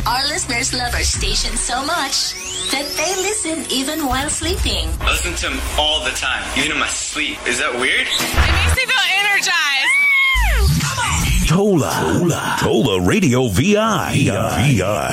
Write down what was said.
Our listeners love our station so much that they listen even while sleeping. I listen to them all the time, even in my sleep. Is that weird? It makes me feel energized. Tola Radio VI.